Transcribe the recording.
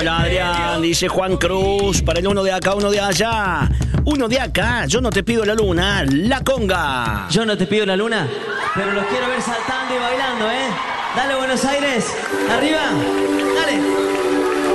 Hola Adrián, dice Juan Cruz, para el uno de acá, uno de allá. Uno de acá, yo no te pido la luna, la conga. Yo no te pido la luna, pero los quiero ver saltando y bailando, ¿eh? Dale, Buenos Aires, arriba, dale.